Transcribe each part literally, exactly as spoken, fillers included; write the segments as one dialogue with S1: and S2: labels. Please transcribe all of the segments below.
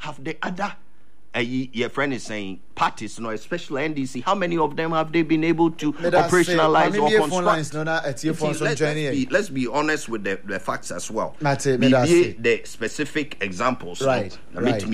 S1: have the other uh, your friend is saying parties, no, especially N D C, how many of them have they been able to operationalize or construct?
S2: No, no,
S1: See, let, let's, be, let's be honest with the, the facts as well.
S2: Mate,
S1: be, be the specific examples.
S2: Right,
S1: no?
S2: right.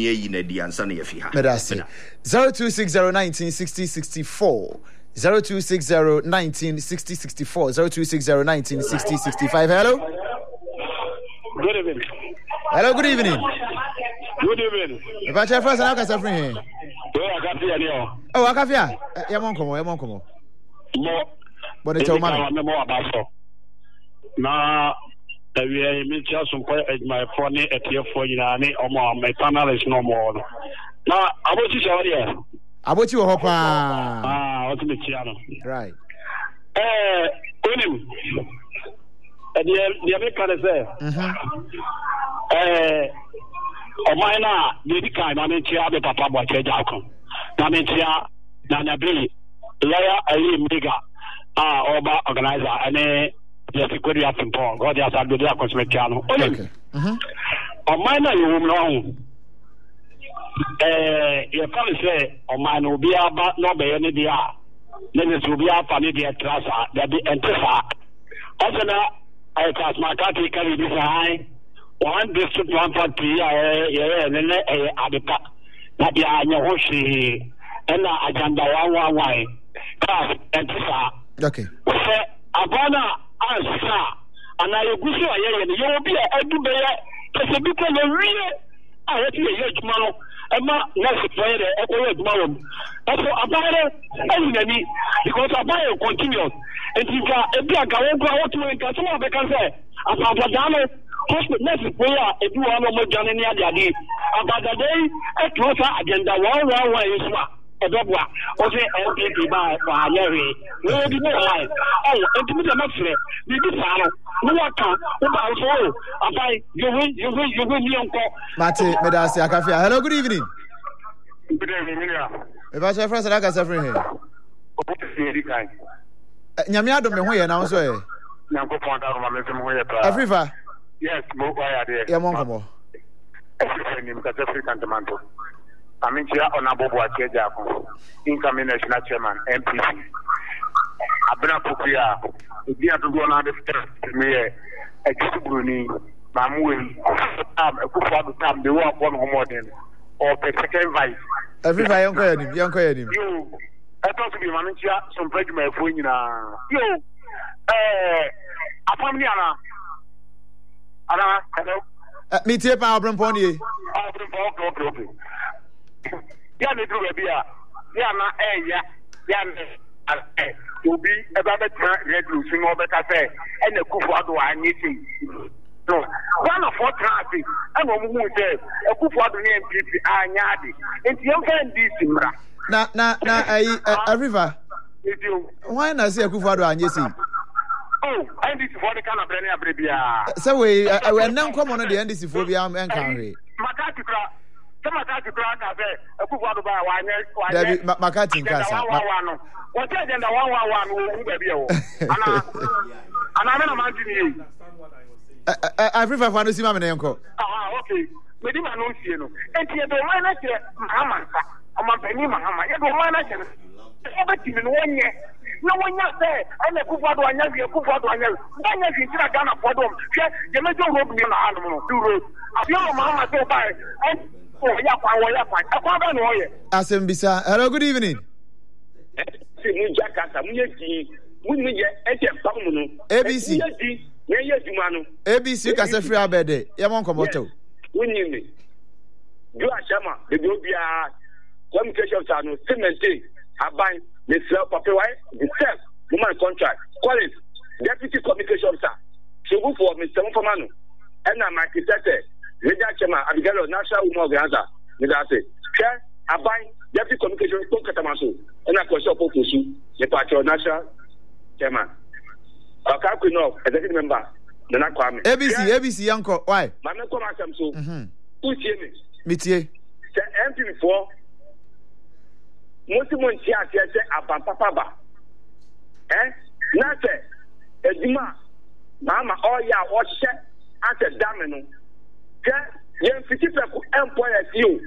S2: zero two six zero nineteen sixty sixty four. zero two six zero nineteen sixty sixty four. zero two six zero nineteen sixty sixty five. Hello?
S3: Good evening.
S2: Hello, good evening.
S3: Good evening.
S2: If I try first, I'll get some here. Oh, I can't hear. Yeah, mon come on, mon come on.
S3: More.
S2: But it's all man.
S3: More about so. Now, we are in some point at my phone at your phone, or more. My panel is no more. Now, I want to show you.
S2: I want you a hopper.
S3: Ah, what's the channel?
S2: Right.
S3: Eh, Unim. The American say, eh, o maina dedi kai na mentia be papa bo cheja akon na mentia na na be lawyer ali mega ah oba organizer ane the security of Paul god ya sa do dia cosmetic no okay mhm o maina you know eh ye can say o maina obi aba no be ne dia ne ne so obi afa ne dia trasa da be entesa also na I class my country carry this high one district one party yeah yeah and then eh adika na dia anya ho hwe na agenda one one one class entisa
S2: okay
S3: so abana ansa ana yegusu ayeye ne ye obi a adube ye kese bi ko le wie a ye ti ye adwuma no ema na se player e ko ye adwuma wo so abana anyani because abana continuous entika ebi aga wo gwa wo to enka so be kan say apadadano hospital nurse prayer ebi wa no mo jane ni ade ade apadadai e closer agenda one one one isma edobwa o se N P P ba wa anyere wo di mo line oh entimi de mafre bi bi sa no no waka wo ba so abai you win you win you win ni onko
S2: Mate medasi akafia. Hello, good evening.
S3: Good evening ya
S2: If I say friends that I say here
S3: o ti eri kai
S2: nyame adom me ho ye na so ye
S3: nyanko ponda ro ma me mo ye pra
S2: Afrifa.
S3: yes mo kwa ya de
S2: ya mon komo
S3: ni mkate African Tomato aminchia onabobo akeja ako incoming national chairman N P C abena popia ebi adogo na de me e ekisubuni mamuwe am ekufa do tam de wo upon homodin or second vice
S2: Afrifa yonko ya nim yonko ya nim
S3: yo eto to be aminchia some break my phone nyina yo eh afamni ana ana hello
S2: me tie pa obron pon ye
S3: ah obron pon okay ya ne dru be bia ya na eh ya ya ne eh obi e ba betra red blue sin obeka say e na kufu ado anyi ti no one of four traffic e no mu mu say e kufu ado ne N P P anya ade enti yem kan di simra
S2: na na na ai Afrifa why na say kufu ado anyi si
S3: oh N D C for the kind of brand abrebia
S2: say we we nan komo no the N D C for bia en kan we
S3: makati kra sama makati kra ka say ekufu ado ba wa anya wa
S2: David makati nkasa
S3: what agenda one one one wo bia wo ana ana na man di ni
S2: Afrifa fa no si ma me nko
S3: ah okay me di ma no sie no enti e do man na che mahama nsa o ma bani mahama e do man na che e ba ti me no wonye na wonya say ana kufu ado anya bi kufu ado anya anya bi tira Ghana podom hwe je mejo road ni na anu no do road afia mahama say bye oh ya kwa wo ya kwa akwa ba no ye
S2: asembisa. Hello, good evening.
S3: si mu jakasa mu yedi mu ni ye eje pam no
S2: A B C
S3: yedi ye yedi ma no
S2: A B C kasa free abede ye mon komoto
S3: woni ni do ashama de do bia communication sa no cemente aban the self papa why the self woman contract call it deputy communication officer so go for Mister Mfamano and na my secretary media chairman Abigail national woman organizer me that say share aban deputy communication to katamaso and I go shop for you the patron national chairman okay we know executive member Nana Kwame
S2: A B C A B C yanko why
S3: ma me come asem so mhm who tie me
S2: me tie
S3: say M P for Most months, I say, "Abba, Papa, eh? Nothing. Edima, Mama, oh yeah, what shit? I said, damn it, no. Yeah, yeah, fifty people employ as you.